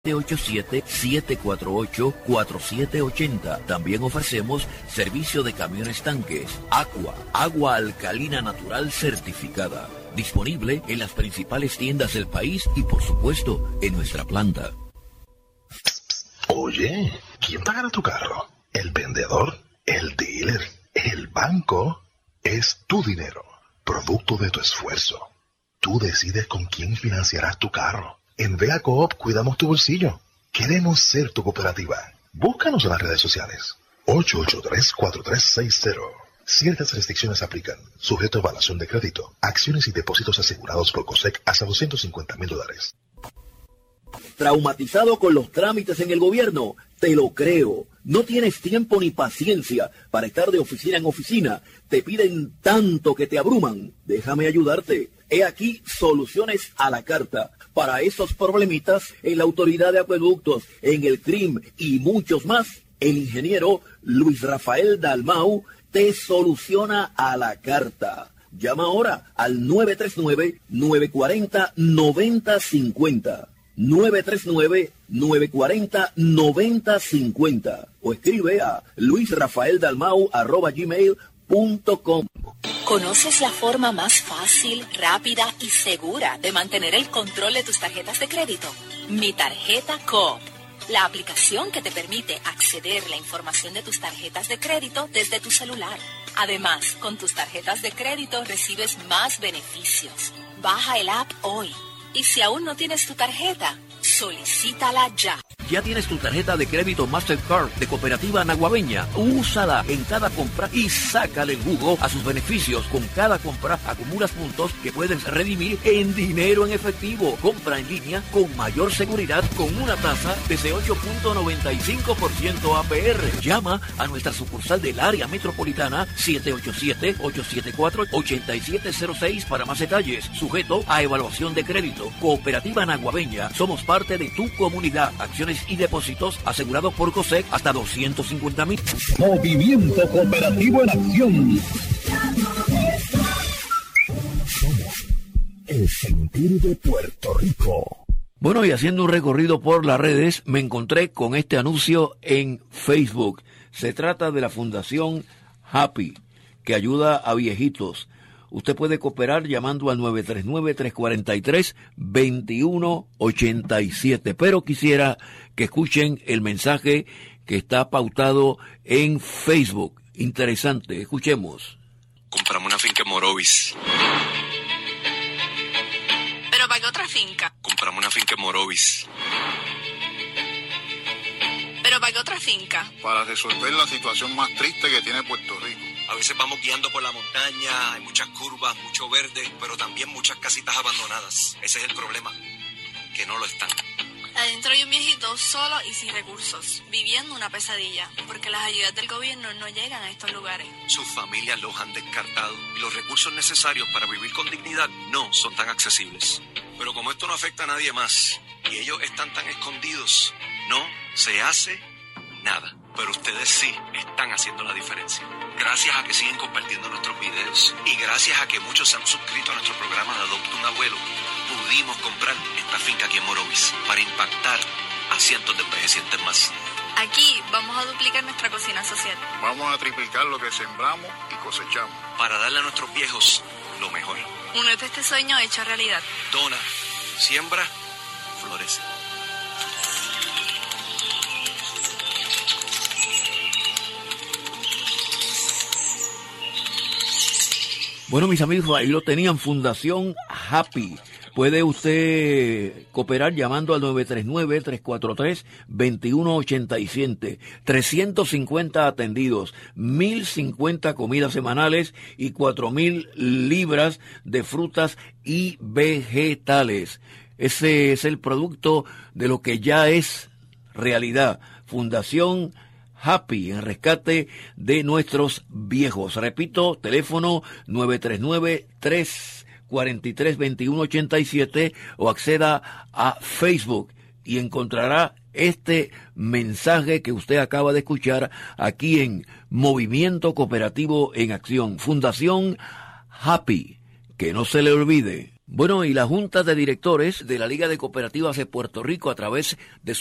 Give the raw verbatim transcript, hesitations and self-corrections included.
siete ocho siete, siete cuatro ocho, cuatro siete ocho cero. También ofrecemos servicio de camiones tanques, Aqua, agua alcalina natural certificada. Disponible en las principales tiendas del país y, por supuesto, en nuestra planta. Oye, ¿quién pagará tu carro? ¿El vendedor? ¿El dealer? ¿El banco? Es tu dinero, producto de tu esfuerzo. Tú decides con quién financiarás tu carro. En Vea Coop cuidamos tu bolsillo. Queremos ser tu cooperativa. Búscanos en las redes sociales. ocho ocho tres, cuatro tres seis cero. Ciertas restricciones aplican. Sujeto a evaluación de crédito. Acciones y depósitos asegurados por COSEC hasta doscientos cincuenta mil dólares. ¿Traumatizado con los trámites en el gobierno? Te lo creo. No tienes tiempo ni paciencia para estar de oficina en oficina. Te piden tanto que te abruman. Déjame ayudarte. He aquí soluciones a la carta para esos problemitas en la Autoridad de Acueductos, en el C R I M y muchos más. El ingeniero Luis Rafael Dalmau te soluciona a la carta. Llama ahora al nueve tres nueve, nueve cuatro cero, nueve cero cinco cero. nueve tres nueve, nueve cuatro cero, nueve cero cinco cero o escribe a luisrafaeldalmau arroba gmail punto com. ¿Conoces la forma más fácil, rápida y segura de mantener el control de tus tarjetas de crédito? Mi Tarjeta Coop, la aplicación que te permite acceder a la información de tus tarjetas de crédito desde tu celular. Además, con tus tarjetas de crédito recibes más beneficios. Baja el app hoy. Y si aún no tienes tu tarjeta, solicítala ya. ¿Ya tienes tu tarjeta de crédito Mastercard de Cooperativa Naguabeña? Úsala en cada compra y sácale el jugo a sus beneficios. Con cada compra acumulas puntos que puedes redimir en dinero en efectivo. Compra en línea con mayor seguridad con una tasa desde ocho punto noventa y cinco por ciento A P R. Llama a nuestra sucursal del área metropolitana siete ocho siete, ocho siete cuatro, ocho siete cero seis para más detalles. Sujeto a evaluación de crédito. Cooperativa Naguabeña. Somos parte de tu comunidad. Acciones y depósitos asegurados por COSEC hasta doscientos cincuenta mil. Movimiento Cooperativo en Acción. Somos el sentir de Puerto Rico. Bueno, y haciendo un recorrido por las redes, me encontré con este anuncio en Facebook. Se trata de la Fundación Happy, que ayuda a viejitos. Usted puede cooperar llamando al nueve tres nueve, tres cuatro tres, dos uno ocho siete. Pero quisiera que escuchen el mensaje que está pautado en Facebook. Interesante, escuchemos. Compramos una finca en Morovis. ¿Pero para qué otra finca? Compramos una finca en Morovis. ¿Pero para qué otra finca? Para resolver la situación más triste que tiene Puerto Rico. A veces vamos guiando por la montaña, hay muchas curvas, mucho verde, pero también muchas casitas abandonadas. Ese es el problema, que no lo están. Adentro hay un viejito solo y sin recursos, viviendo una pesadilla, porque las ayudas del gobierno no llegan a estos lugares. Sus familias los han descartado y los recursos necesarios para vivir con dignidad no son tan accesibles. Pero como esto no afecta a nadie más y ellos están tan escondidos, no se hace nada. Pero ustedes sí están haciendo la diferencia. Gracias a que siguen compartiendo nuestros videos y gracias a que muchos se han suscrito a nuestro programa de Adopta un Abuelo, pudimos comprar esta finca aquí en Morovis para impactar a cientos de envejecientes más. Aquí vamos a duplicar nuestra cocina social. Vamos a triplicar lo que sembramos y cosechamos. Para darle a nuestros viejos lo mejor. Únete a este sueño hecho realidad. Dona, siembra, florece. Bueno, mis amigos, ahí lo tenían, Fundación Happy. Puede usted cooperar llamando al nueve tres nueve, tres cuatro tres, dos uno ocho siete. trescientos cincuenta atendidos, mil cincuenta comidas semanales y cuatro mil libras de frutas y vegetales. Ese es el producto de lo que ya es realidad. Fundación Happy, en rescate de nuestros viejos. Repito, teléfono nueve tres nueve, tres cuatro tres, dos uno ocho siete o acceda a Facebook y encontrará este mensaje que usted acaba de escuchar aquí en Movimiento Cooperativo en Acción. Fundación Happy, que no se le olvide. Bueno, y la Junta de Directores de la Liga de Cooperativas de Puerto Rico, a través de